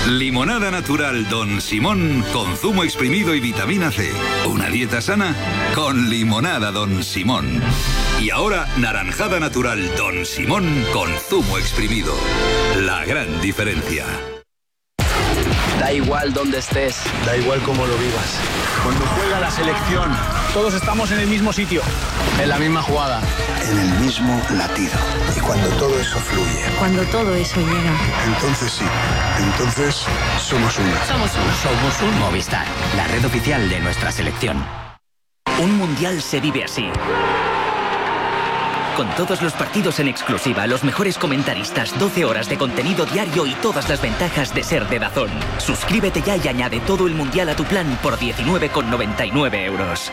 Limonada natural Don Simón con zumo exprimido y vitamina C. Una dieta sana con limonada Don Simón. Y ahora naranjada natural Don Simón con zumo exprimido. La gran diferencia. Da igual donde estés, da igual cómo lo vivas. Cuando juega la selección, todos estamos en el mismo sitio, en la misma jugada, en el mismo latido. Y cuando todo eso fluye, cuando todo eso llega, entonces sí, entonces somos uno. Somos un Movistar, la red oficial de nuestra selección. Un mundial se vive así. Con todos los partidos en exclusiva, los mejores comentaristas, 12 horas de contenido diario y todas las ventajas de ser de DAZN. Suscríbete ya y añade todo el mundial a tu plan por 19,99 €.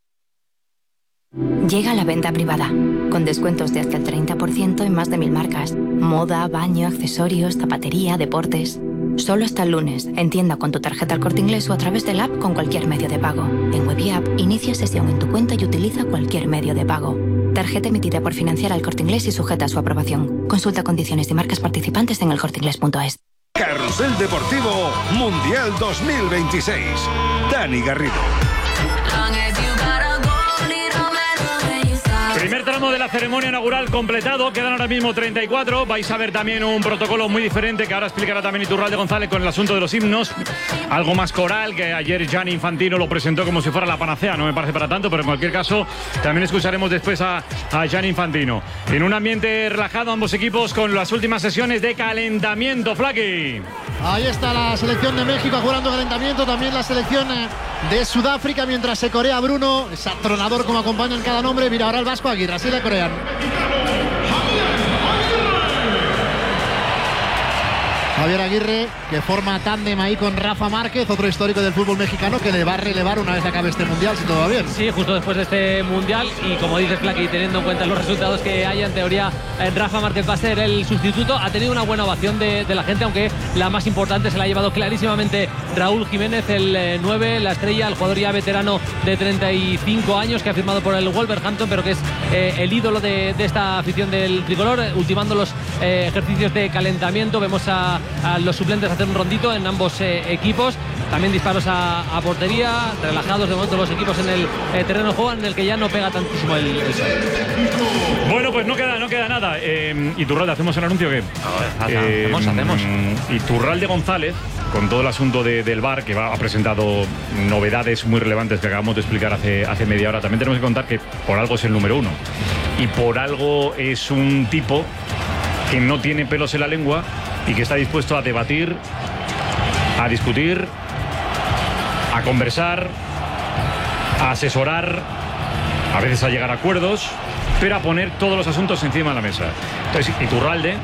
Llega la venta privada, con descuentos de hasta el 30% en más de 1000 marcas. Moda, baño, accesorios, zapatería, deportes. Solo hasta el lunes, en tienda con tu tarjeta El Corte Inglés o a través del app con cualquier medio de pago. En Web y App, inicia sesión en tu cuenta y utiliza cualquier medio de pago. Tarjeta emitida por Financiera El Corte Inglés y sujeta a su aprobación. Consulta condiciones y marcas participantes en elcorteinglés.es. Carrusel Deportivo Mundial 2026. Dani Garrido. Primer tramo de la ceremonia inaugural completado, quedan ahora mismo 34. Vais a ver también un protocolo muy diferente que ahora explicará también Iturralde González con el asunto de los himnos. Algo más coral, que ayer Gianni Infantino lo presentó como si fuera la panacea, no me parece para tanto, pero en cualquier caso también escucharemos después a Gianni Infantino. En un ambiente relajado ambos equipos con las últimas sesiones de calentamiento, Flaky. Ahí está la selección de México jugando calentamiento, también la selección de Sudáfrica mientras se corea Bruno, es atronador como acompaña en cada nombre. Mira ahora el vasco Aguirre, así le corean. Javier Aguirre, que forma tándem ahí con Rafa Márquez, otro histórico del fútbol mexicano que le va a relevar una vez acabe este mundial, si todo va bien. Sí, justo después de este mundial, y como dices, Flaky, teniendo en cuenta los resultados que hay, en teoría Rafa Márquez va a ser el sustituto. Ha tenido una buena ovación de la gente, aunque la más importante se la ha llevado clarísimamente Raúl Jiménez, el 9, la estrella, el jugador ya veterano de 35 años que ha firmado por el Wolverhampton, pero que es el ídolo de esta afición del tricolor, ultimando los ejercicios de calentamiento. Vemos a los suplentes hacer un rondito en ambos equipos. También disparos a portería, relajados de momento los equipos en el terreno de juego, en el que ya no pega tantísimo el sol. Bueno, pues no queda nada. Iturralde, ¿hacemos el anuncio o qué? Hacemos. Iturralde González, con todo el asunto del VAR, que ha presentado novedades muy relevantes que acabamos de explicar hace media hora. También tenemos que contar que por algo es el número 1. Y por algo es un tipo que no tiene pelos en la lengua y que está dispuesto a debatir, a discutir, a conversar, a asesorar, a veces a llegar a acuerdos, pero a poner todos los asuntos encima de la mesa. Entonces, Iturralde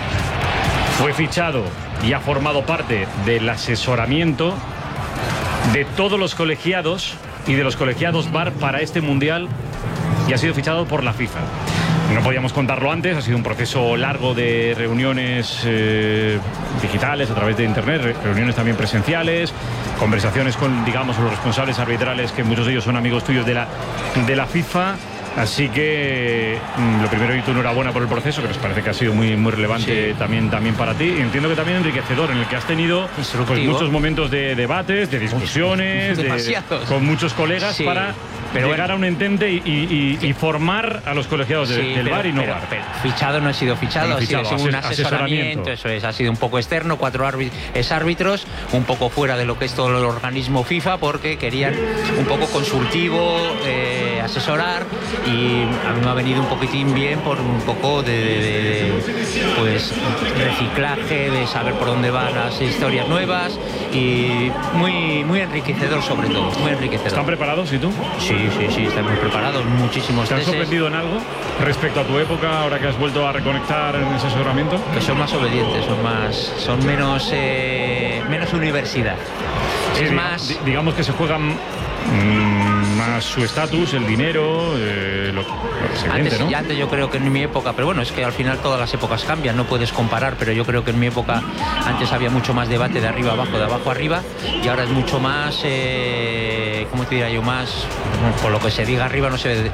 fue fichado y ha formado parte del asesoramiento de todos los colegiados y de los colegiados VAR para este mundial, y ha sido fichado por la FIFA. No podíamos contarlo antes, ha sido un proceso largo de reuniones digitales a través de internet, reuniones también presenciales, conversaciones con, digamos, los responsables arbitrales, que muchos de ellos son amigos tuyos de la FIFA. Así que lo primero, y tu enhorabuena por el proceso, que nos parece que ha sido muy, muy relevante, sí, también para ti. Y entiendo que también enriquecedor, en el que has tenido pues, muchos momentos de debates, de discusiones, con muchos colegas, sí, para llegar a un entente y formar a los colegiados del VAR y no VAR. Fichado no ha sido fichado, ha sido un asesoramiento, eso es, ha sido un poco externo, 4 árbitros, un poco fuera de lo que es todo el organismo FIFA, porque querían un poco consultivo, asesorar, y a mí me ha venido un poquitín bien por un poco de pues reciclaje, de saber por dónde van las historias nuevas, y muy, muy enriquecedor, sobre todo, muy enriquecedor. ¿Están preparados y tú? Sí, están muy preparados, muchísimos. ¿Te han sorprendido en algo respecto a tu época, ahora que has vuelto a reconectar en ese asesoramiento? Que son más obedientes, son menos universidad. Sí, es más, digamos que se juegan más su estatus, el dinero, lo que se vende, ¿no? Antes yo creo que en mi época, pero bueno, es que al final todas las épocas cambian, no puedes comparar, pero yo creo que en mi época antes había mucho más debate de arriba abajo, de abajo arriba, y ahora es mucho más, ¿cómo te diría yo? Más, por lo que se diga arriba no se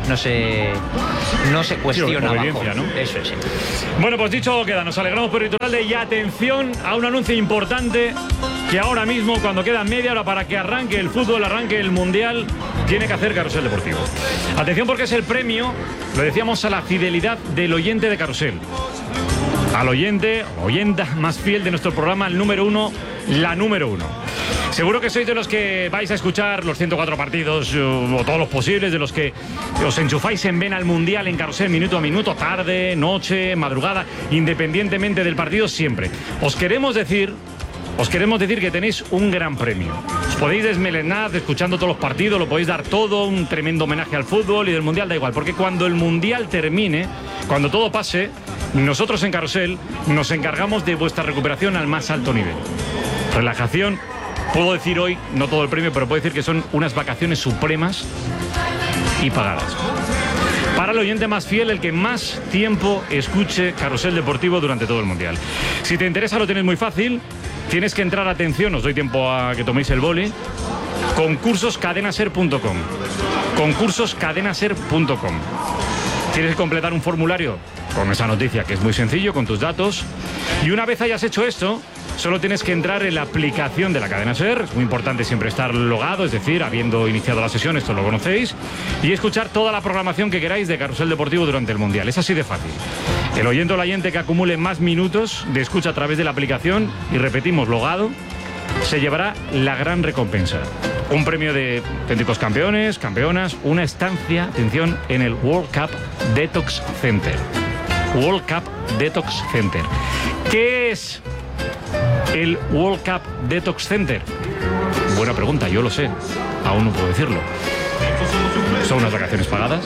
cuestiona abajo, ¿no? Eso es, sí. Bueno, pues dicho queda, nos alegramos por Iturralde y atención a un anuncio importante que ahora mismo, cuando queda media hora para que arranque el fútbol, arranque el Mundial, tiene que hacer Carrusel Deportivo. Atención, porque es el premio, lo decíamos, a la fidelidad del oyente de Carrusel. Al oyente, oyenta más fiel de nuestro programa, el número uno, la número uno. Seguro que sois de los que vais a escuchar los 104 partidos o todos los posibles, de los que os enchufáis en vena al Mundial en Carrusel minuto a minuto, tarde, noche, madrugada, independientemente del partido, siempre. Os queremos decir que tenéis un gran premio. Os podéis desmelenar escuchando todos los partidos, lo podéis dar todo, un tremendo homenaje al fútbol y del Mundial, da igual, porque cuando el Mundial termine, cuando todo pase, nosotros en Carrusel nos encargamos de vuestra recuperación al más alto nivel. Relajación, puedo decir hoy, no todo el premio, pero puedo decir que son unas vacaciones supremas y pagadas. Para el oyente más fiel, el que más tiempo escuche Carrusel Deportivo durante todo el Mundial. Si te interesa, lo tienes muy fácil. Tienes que entrar, atención, os doy tiempo a que toméis el boli, concursoscadenaser.com. Concursoscadenaser.com. Tienes que completar un formulario con esa noticia, que es muy sencillo, con tus datos. Y una vez hayas hecho esto, solo tienes que entrar en la aplicación de la cadena SER. Es muy importante siempre estar logado, es decir, habiendo iniciado la sesión, esto lo conocéis, y escuchar toda la programación que queráis de Carrusel Deportivo durante el Mundial. Es así de fácil. El oyente o la oyente que acumule más minutos de escucha a través de la aplicación, y repetimos, logado, se llevará la gran recompensa. Un premio de auténticos campeones, campeonas, una estancia, atención, en el World Cup Detox Center. World Cup Detox Center. ¿Qué es el World Cup Detox Center? Buena pregunta, yo lo sé, aún no puedo decirlo. Son unas vacaciones pagadas,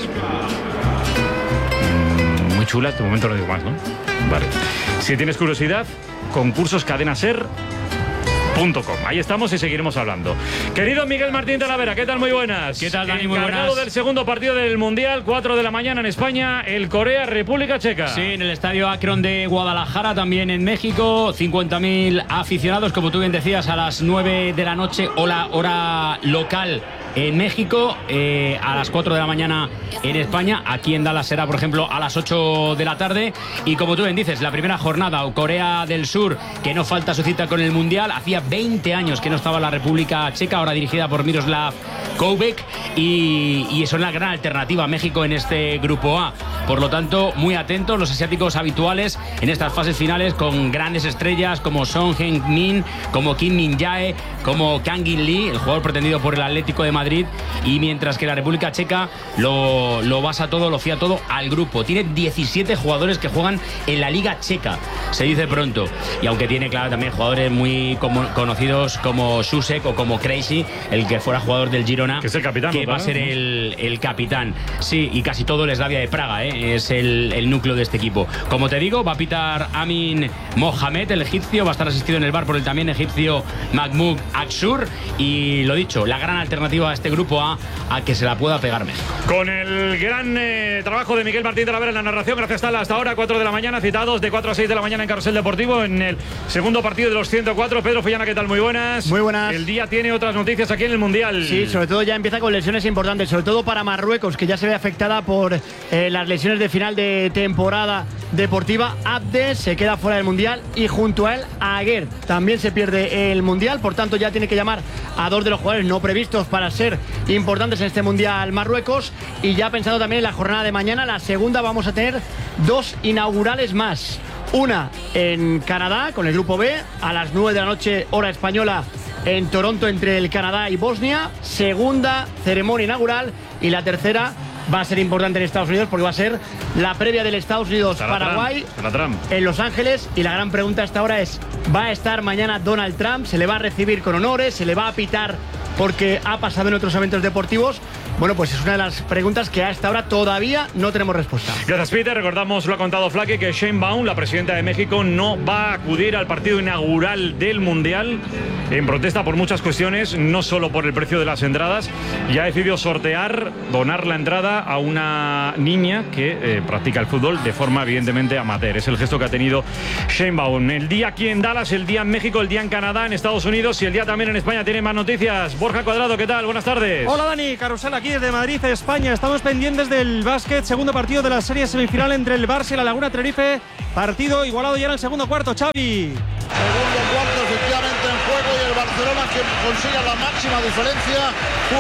muy chulas, de momento no digo más, ¿no? Vale. Si tienes curiosidad, concursoscadenaser.com. Ahí estamos y seguiremos hablando. Querido Miguel Martín Talavera, ¿qué tal? Muy buenas. ¿Qué tal, Dani? Muy encargado buenas. del segundo partido del Mundial, 4 de la mañana en España, el Corea-República Checa. Sí, en el estadio Akron de Guadalajara, también en México, 50.000 aficionados, como tú bien decías, a las 9 de la noche, hora local en México, a las 4 de la mañana en España. Aquí en Dallas será, por ejemplo, a las 8 de la tarde. Y como tú bien dices, la primera jornada, Corea del Sur, que no falta su cita con el Mundial. Hacía 20 años que no estaba la República Checa, ahora dirigida por Miroslav Koubek, y son la gran alternativa a México en este grupo A. Por lo tanto, muy atentos los asiáticos habituales en estas fases finales, con grandes estrellas como Son Heung-min, como Kim Min-jae, como Kang In-lee, el jugador pretendido por el Atlético de Madrid. Y mientras que la República Checa lo basa todo, lo fía todo al grupo. Tiene 17 jugadores que juegan en la Liga Checa, se dice pronto. Y aunque tiene, claro, también jugadores muy conocidos como Susek o como Crazy, el que fuera jugador del Girona, que es el capitán, que va a ser el capitán. Sí, y casi todo el Slavia de Praga, es el núcleo de este equipo. Como te digo, va a pitar Amin Mohamed, el egipcio, va a estar asistido en el bar por el también egipcio Mahmoud Aksur. Y lo dicho, la gran alternativa a este grupo A que se la pueda pegar México. Con el gran trabajo de Miguel Martín Talavera en la narración, gracias a hasta ahora, 4 de la mañana, citados de 4 a 6 de la mañana en Carrusel Deportivo, en el segundo partido de los 104. Pedro Fullana, ¿qué tal? Muy buenas. Muy buenas. El día tiene otras noticias aquí en el Mundial. Sí, sobre todo ya empieza con lesiones importantes, sobre todo para Marruecos, que ya se ve afectada por las lesiones de final de temporada deportiva. Abde se queda fuera del Mundial y junto a él Aguer también se pierde el Mundial, por tanto ya tiene que llamar a 2 de los jugadores no previstos para ser importantes en este Mundial Marruecos. Y ya pensando también en la jornada de mañana, la segunda, vamos a tener 2 inaugurales más. Una en Canadá con el grupo B a las 9 de la noche hora española en Toronto, entre el Canadá y Bosnia. Segunda ceremonia inaugural, y la tercera va a ser importante en Estados Unidos porque va a ser la previa del Estados Unidos-Paraguay en Los Ángeles. Y la gran pregunta hasta ahora es, ¿va a estar mañana Donald Trump? ¿Se le va a recibir con honores? ¿Se le va a pitar porque ha pasado en otros eventos deportivos? Bueno, pues es una de las preguntas que hasta ahora todavía no tenemos respuesta. Gracias, Peter. Recordamos, lo ha contado Flaque, que Sheinbaum, la presidenta de México, no va a acudir al partido inaugural del Mundial en protesta por muchas cuestiones, no solo por el precio de las entradas. Ya ha decidido donar la entrada a una niña que practica el fútbol de forma evidentemente amateur. Es el gesto que ha tenido Sheinbaum. El día aquí en Dallas, el día en México, el día en Canadá, en Estados Unidos y el día también en España. Tiene más noticias. Borja Cuadrado, ¿qué tal? Buenas tardes. Hola Dani, Carrusel aquí desde Madrid, España. Estamos pendientes del básquet, segundo partido de la serie semifinal entre el Barça y la Laguna Tenerife. Partido igualado ya en el segundo cuarto, Xavi. Segundo cuarto efectivamente en juego y el Barcelona que consigue la máxima diferencia,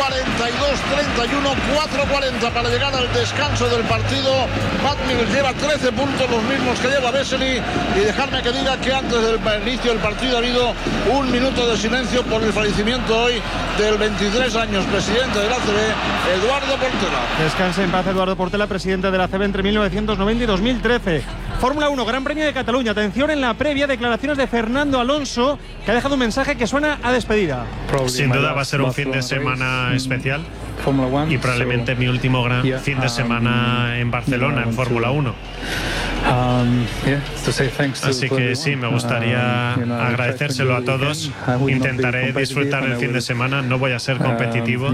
42-31, 4:40 para llegar al descanso del partido. Pat Mills lleva 13 puntos, los mismos que lleva Vesely, y dejarme que diga que antes del inicio del partido ha habido un minuto de silencio por el fallecimiento hoy del 23 años presidente del ACB, Eduardo Portela. Descanse en paz Eduardo Portela, presidente del ACB entre 1990 y 2013. Fórmula 1, Gran Premio de Cataluña. Atención en la previa, declaraciones de Fernando Alonso, que ha dejado un mensaje que suena a despedida. Sin duda va a ser un fin de semana especial y probablemente mi último gran fin de semana en Barcelona en Fórmula 1. Así que sí, me gustaría agradecérselo a todos. Intentaré disfrutar el fin de semana, no voy a ser competitivo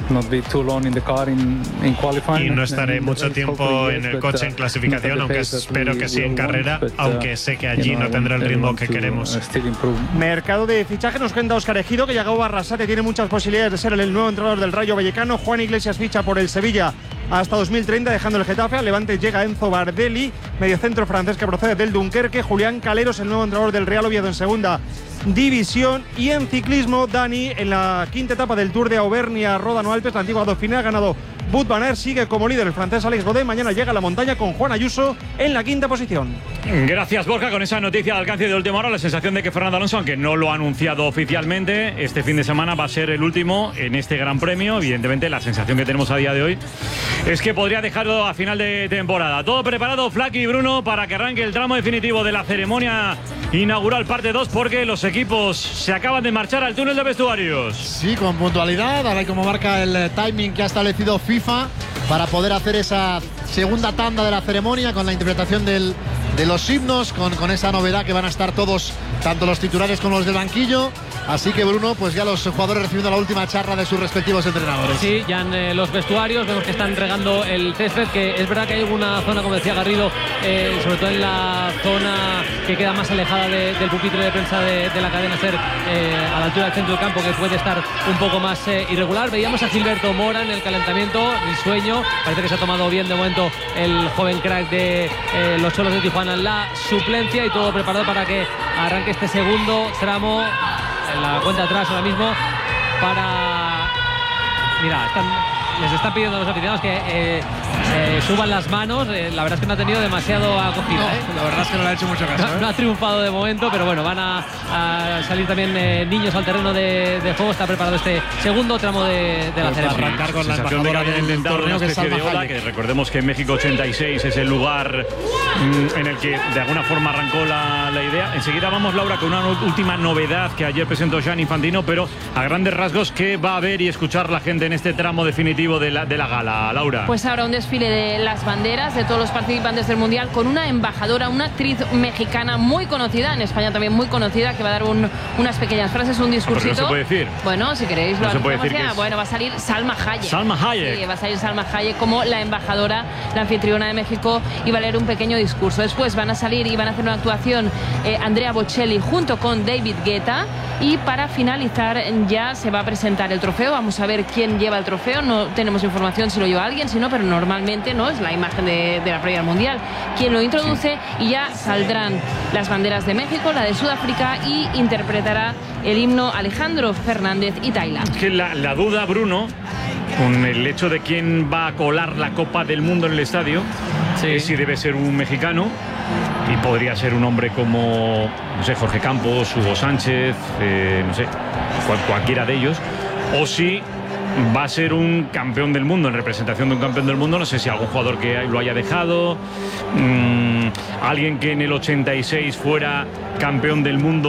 y no estaré mucho tiempo en el coche en clasificación, aunque espero que sí en carrera, aunque sé que allí no tendrá el ritmo que queremos. Mercado de fichaje, nos cuenta Óscar Ejido que Yago Arrasate tiene muchas posibilidades de ser el nuevo entrenador del Rayo Vallecano. Juan Iglesias ficha por el Sevilla hasta 2030, dejando el Getafe. Al Levante llega Enzo Bardelli, mediocentro francés que procede del Dunkerque. Julián Caleros, el nuevo entrenador del Real Oviedo en segunda división. Y en ciclismo, Dani, en la quinta etapa del Tour de Auvernia-Ródano-Alpes, la antigua Dauphiné, ha ganado Wout van Aert, sigue como líder el francés Alex Godin. Mañana llega a la montaña con Juan Ayuso en la quinta posición. Gracias, Borja. Con esa noticia de alcance de última hora, la sensación de que Fernando Alonso, aunque no lo ha anunciado oficialmente, este fin de semana va a ser el último en este Gran Premio. Evidentemente, la sensación que tenemos a día de hoy es que podría dejarlo a final de temporada. Todo preparado, Flaky y Bruno, para que arranque el tramo definitivo de la ceremonia inaugural parte 2, porque los equipos se acaban de marchar al túnel de vestuarios. Sí, con puntualidad. Ahora hay como marca el timing que ha establecido FIFA para poder hacer esa segunda tanda de la ceremonia con la interpretación de los himnos, con esa novedad que van a estar todos, tanto los titulares como los del banquillo. Así que, Bruno, pues ya los jugadores recibiendo la última charla de sus respectivos entrenadores. Sí, ya en los vestuarios vemos que están regando el césped, que es verdad que hay alguna zona, como decía Garrido, sobre todo en la zona que queda más alejada del pupitre de prensa de la cadena SER, a la altura del centro del campo, que puede estar un poco más irregular. Veíamos a Gilberto Mora en el calentamiento, el sueño. Parece que se ha tomado bien de momento el joven crack de los Cholos de Tijuana en la suplencia, y todo preparado para que arranque este segundo tramo. En la cuenta atrás ahora mismo para... Mira, les están pidiendo a los aficionados que suban las manos. La verdad es que no ha tenido demasiado acogida. No, la verdad es que no le ha hecho mucho caso. No ha triunfado de momento, pero bueno, van a salir también niños al terreno de juego. Está preparado este segundo tramo de la ceremonia. Arrancar con la embajadora del torneo, una especie de ola, que recordemos que en México 86 es el lugar en el que de alguna forma arrancó la idea. Enseguida vamos, Laura, con una última novedad que ayer presentó Gianni Infantino, pero a grandes rasgos, ¿qué va a ver y escuchar la gente en este tramo definitivo de la gala, Laura? Pues ahora un desfile de las banderas de todos los participantes del Mundial, con una embajadora, una actriz mexicana muy conocida, en España también muy conocida, que va a dar unas pequeñas frases, un discursito. ¿No se puede decir? Bueno, si queréis no se puede decir ya. Bueno, va a salir Salma Hayek. Salma Hayek. Sí, va a salir Salma Hayek como la embajadora, la anfitriona de México, y va a leer un pequeño discurso. Después van a salir y van a hacer una actuación Andrea Bocelli junto con David Guetta, y para finalizar ya se va a presentar el trofeo. Vamos a ver quién lleva el trofeo. No tenemos información si lo lleva alguien, si no, pero normalmente no es la imagen de la previa al Mundial quien lo introduce, y ya saldrán las banderas de México, la de Sudáfrica, y interpretará el himno Alejandro Fernández y Tailandia. Es que la duda, Bruno, con el hecho de quién va a colar la Copa del Mundo en el estadio, es si debe ser un mexicano, y podría ser un hombre como, no sé, Jorge Campos, Hugo Sánchez, no sé, cualquiera de ellos, o si va a ser un campeón del mundo, en representación de un campeón del mundo. No sé si algún jugador que lo haya dejado, alguien que en el 86 fuera campeón del mundo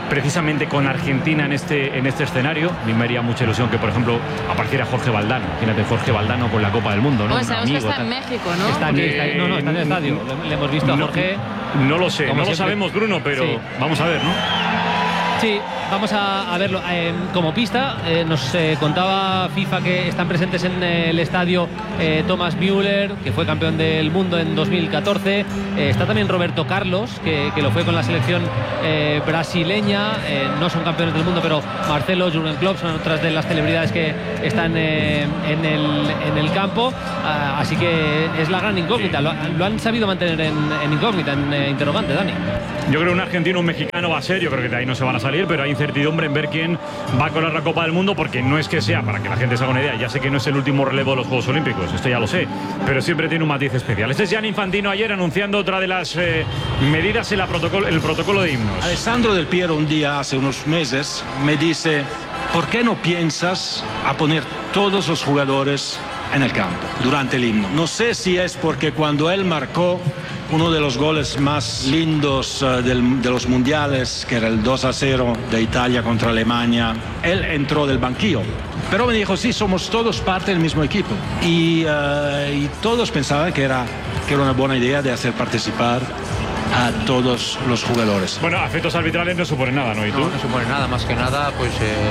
precisamente con Argentina en este escenario. A mí me haría mucha ilusión que, por ejemplo, apareciera Jorge Valdano. Imagínate, Jorge Valdano con la Copa del Mundo, ¿no? Pues sabemos que está en México, ¿no? Está aquí, no, está en el estadio. Le hemos visto a Jorge. No lo sé, no lo sabemos, Bruno, pero sí, vamos a ver, ¿no? Sí, vamos a verlo. Como pista, nos contaba FIFA que están presentes en el estadio Thomas Müller, que fue campeón del mundo en 2014. Está también Roberto Carlos, que lo fue con la selección brasileña. No son campeones del mundo, pero Marcelo, Jürgen Klopp son otras de las celebridades que están en el campo. Así que es la gran incógnita. Lo han sabido mantener en incógnita, en interrogante, Dani. Yo creo que un argentino, un mexicano va a ser. Yo creo que de ahí no se van a salir, pero hay incertidumbre en ver quién va a colar la Copa del Mundo, porque no es que sea, para que la gente se haga una idea, ya sé que no es el último relevo de los Juegos Olímpicos, esto ya lo sé, pero siempre tiene un matiz especial. Este es Gianni Infantino ayer anunciando otra de las medidas en el protocolo de himnos. Alessandro Del Piero un día, hace unos meses, me dice: ¿por qué no piensas a poner todos los jugadores en el campo durante el himno? No sé si es porque cuando él marcó uno de los goles más lindos de los mundiales, que era el 2-0 de Italia contra Alemania, él entró del banquillo. Pero me dijo: sí, somos todos parte del mismo equipo. Y todos pensaban que era una buena idea de hacer participar a todos los jugadores. Bueno, a efectos arbitrales no supone nada, ¿no? ¿Y tú? No supone nada, más que nada, pues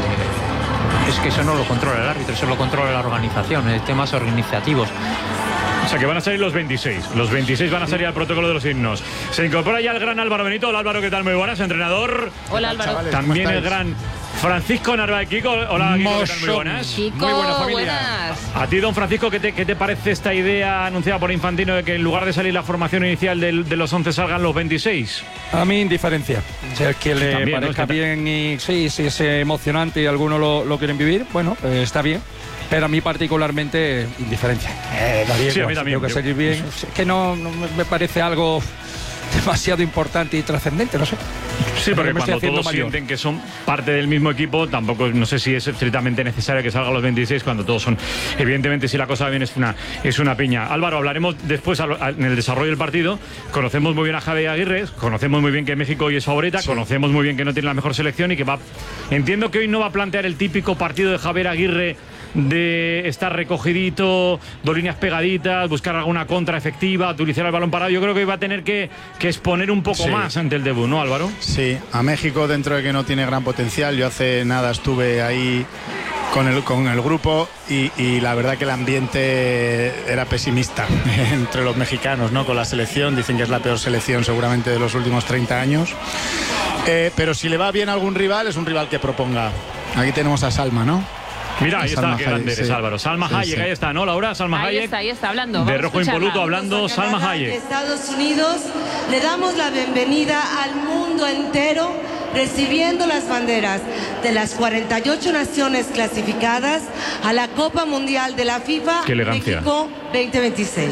es que eso no lo controla el árbitro, eso lo controla la organización, temas organizativos. O sea que van a salir los 26. Los 26 van a salir al protocolo de los himnos. Se incorpora ya el gran Álvaro Benito. Hola, Álvaro, ¿qué tal? Muy buenas, entrenador. Hola, Álvaro. Chavales, también el gran Francisco Narváez. Kiko. Hola, Kiko, ¿qué tal? Muy buenas. Kiko, muy buena familia. Buenas. A ti, don Francisco, ¿qué te parece esta idea anunciada por Infantino de que en lugar de salir la formación inicial de los 11 salgan los 26? A mí, indiferencia. Si es que le también, parezca, ¿no? bien y sí, es emocionante y algunos lo quieren vivir, bueno, está bien. Pero a mí particularmente, indiferencia. Sí, a mí también. Tengo que seguir bien. Es que no me parece algo demasiado importante y trascendente, no sé. Sí, porque cuando todos sienten que son parte del mismo equipo, tampoco, no sé si es estrictamente necesario que salgan los 26 cuando todos son. Evidentemente, si la cosa va bien, es una piña. Álvaro, hablaremos después en el desarrollo del partido. Conocemos muy bien a Javier Aguirre, conocemos muy bien que México hoy es favorita, sí. Conocemos muy bien que no tiene la mejor selección y que va. Entiendo que hoy no va a plantear el típico partido de Javier Aguirre de estar recogidito, dos líneas pegaditas, buscar alguna contra efectiva, utilizar el balón parado. Yo creo que va a tener que exponer un poco más ante el debut, ¿no, Álvaro? Sí, a México, dentro de que no tiene gran potencial. Yo hace nada estuve ahí con el grupo y la verdad que el ambiente era pesimista entre los mexicanos, ¿no? Con la selección, dicen que es la peor selección seguramente de los últimos 30 años. Pero si le va bien a algún rival, es un rival que proponga. Aquí tenemos a Salma, ¿no? Mira, ahí Salma está, qué grande eres, Álvaro. Salma Hayek, ahí está, ¿no, Laura? Salma Hayek. Ahí está hablando. De rojo impoluto hablando, Salma Hayek. Estados Unidos, le damos la bienvenida al mundo entero, recibiendo las banderas de las 48 naciones clasificadas a la Copa Mundial de la FIFA México 2026.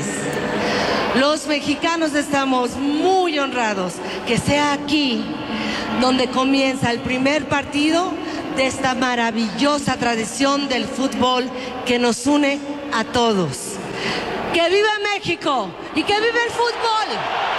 Los mexicanos estamos muy honrados que sea aquí donde comienza el primer partido de esta maravillosa tradición del fútbol que nos une a todos. ¡Que viva México y que viva el fútbol!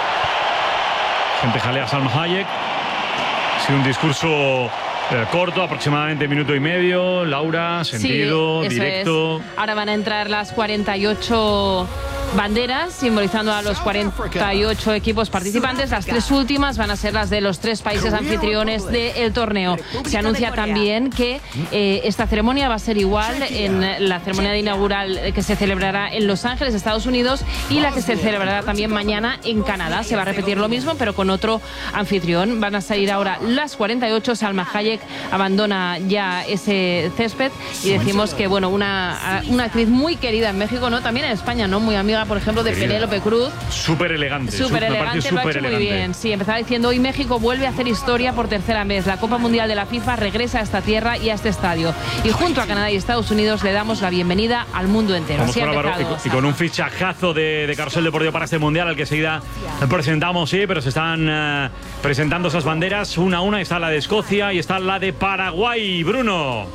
Gente jalea Salma Hayek. Ha sido un discurso corto, aproximadamente minuto y medio. Laura, sentido, sí, directo. Ahora van a entrar las 48 banderas, simbolizando a los 48 equipos participantes. Las tres últimas van a ser las de los tres países anfitriones del torneo. Se anuncia también que esta ceremonia va a ser igual en la ceremonia inaugural que se celebrará en Los Ángeles, Estados Unidos, y la que se celebrará también mañana en Canadá. Se va a repetir lo mismo, pero con otro anfitrión. Van a salir ahora las 48. Salma Hayek abandona ya ese césped y decimos que, bueno, una actriz muy querida en México, ¿no? También en España, ¿no? Muy amiga, por ejemplo, de Penélope Cruz. Súper elegante. Súper elegante, lo ha hecho muy bien. Sí, empezaba diciendo: hoy México vuelve a hacer historia por tercera vez. La Copa Mundial de la FIFA regresa a esta tierra y a este estadio. Y junto a Canadá y Estados Unidos le damos la bienvenida al mundo entero. Así con y con un fichajazo de Carrusel Deportivo para este Mundial, al que seguida presentamos, sí, pero se están presentando esas banderas una a una. Está la de Escocia y está la de Paraguay, Bruno.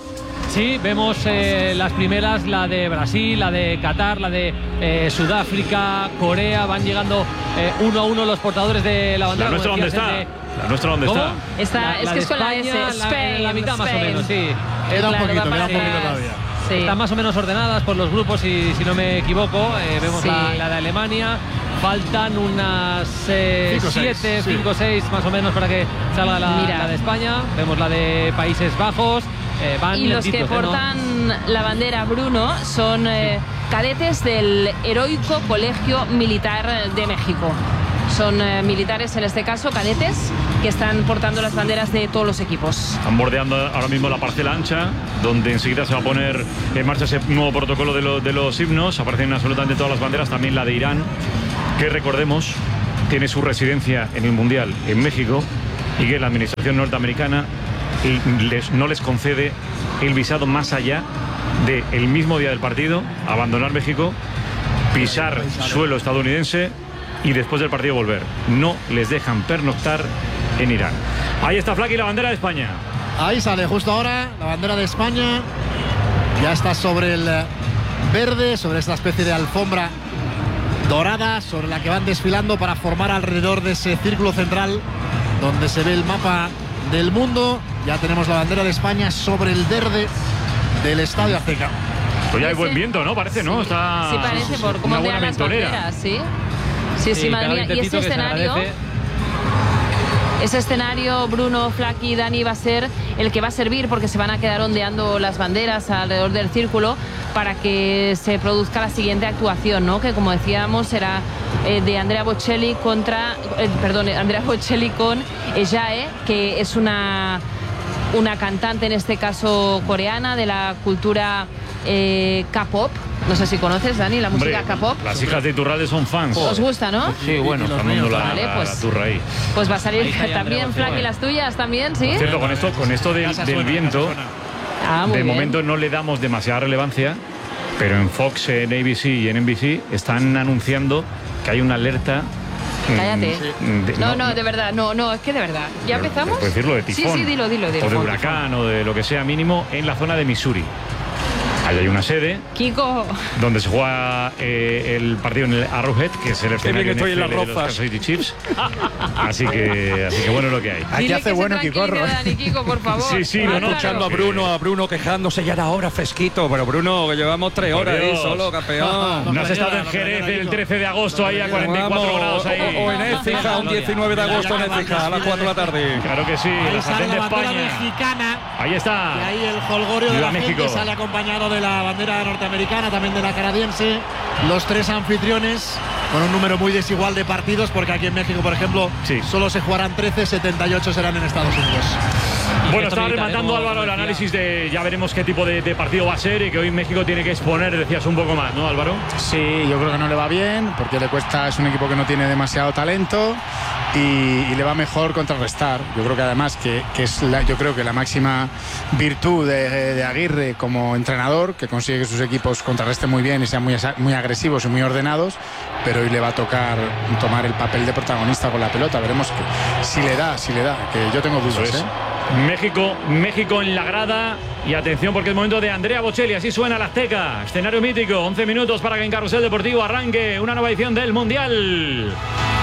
Sí, vemos las primeras, la de Brasil, la de Qatar, la de Sudáfrica, Corea. Van llegando uno a uno los portadores de la bandera. ¿La nuestra dónde está? ¿La nuestra dónde está? Es que es con la S. Spain, la mitad más o menos, sí. Queda un poquito todavía. Sí. Están más o menos ordenadas por los grupos, si no me equivoco. Vemos la de Alemania. Faltan unas 5 o 6 más o menos para que salga la de España. Vemos la de Países Bajos. Y los que portan la bandera, Bruno, son cadetes del Heroico Colegio Militar de México. Son militares, en este caso, cadetes, que están portando las banderas de todos los equipos. Están bordeando ahora mismo la parcela ancha, donde enseguida se va a poner en marcha ese nuevo protocolo de los himnos. Aparecen absolutamente todas las banderas, también la de Irán, que recordemos tiene su residencia en el Mundial en México, y que la administración norteamericana no les concede el visado más allá del mismo día del partido, abandonar México, pisar suelo estadounidense y después del partido volver. No les dejan pernoctar en Irán. Ahí está Flaky, la bandera de España. Ahí sale justo ahora la bandera de España. Ya está sobre el verde, sobre esta especie de alfombra dorada, sobre la que van desfilando para formar alrededor de ese círculo central donde se ve el mapa del mundo. Ya tenemos la bandera de España sobre el verde del Estadio Azteca. Pues ya hay buen viento, ¿no? Parece, ¿no? Está... Sí, parece, por cómo vean las banderas, ¿sí? Sí, madre mía. Y ese escenario, Bruno, Flaky, Dani, va a ser el que va a servir, porque se van a quedar ondeando las banderas alrededor del círculo para que se produzca la siguiente actuación, ¿no? Que, como decíamos, será de Andrea Bocelli Andrea Bocelli con Jae, que es una cantante, en este caso coreana, de la cultura K-pop. No sé si conoces, Dani, la música K-pop. Las hijas de Iturralde son fans. ¿Os gusta, no? Sí, bueno, tomando la turra ahí. Pues va a salir también, Flaky, las tuyas también, ¿sí? Por cierto, con esto del viento, de momento no le damos demasiada relevancia, pero en Fox, en ABC y en NBC están anunciando que hay una alerta. Cállate. No, de verdad, no, es que de verdad. ¿Ya empezamos? Puedes decirlo, de tifón. Sí, dilo. O de huracán, o de lo que sea mínimo, en la zona de Missouri. Ahí hay una sede, Kiko, donde se juega el partido en el Arrowhead, que es el escenario NFL de los Kansas City Chiefs. Así que bueno es lo que hay. Aquí hace bueno Kikorro. Dani, Kiko, por favor. Sí, escuchando a Bruno quejándose ya era hora fresquito, pero Bruno, que llevamos 3 horas ahí solo, campeón. No has estado en Jerez el 13 de agosto ahí a 44 grados ahí. O en Écija, un 19 de agosto en Écija, a las 4 de la tarde. Claro que sí, ahí la sale sartén de la bandera España. mexicana. Ahí está. Y ahí el jolgorio de la gente sale acompañado de la bandera norteamericana, también de la canadiense. Los 3 anfitriones con un número muy desigual de partidos, porque aquí en México, por ejemplo, solo se jugarán 13, 78 serán en Estados Unidos. Bueno, estaba rematando Álvaro el análisis de ya veremos qué tipo de partido va a ser, y que hoy México tiene que exponer, decías, un poco más, ¿no, Álvaro? Sí, yo creo que no le va bien, porque le cuesta, es un equipo que no tiene demasiado talento y le va mejor contrarrestar. Yo creo que además que es yo creo que la máxima virtud de Aguirre como entrenador, que consigue que sus equipos contrarresten muy bien y sean muy agresivos y muy ordenados, pero hoy le va a tocar tomar el papel de protagonista con la pelota. Veremos si le da, que yo tengo dudas, México en la grada, y atención porque es momento de Andrea Bocelli. Así suena la Azteca, escenario mítico. 11 minutos para que en Carrusel Deportivo arranque una nueva edición del Mundial.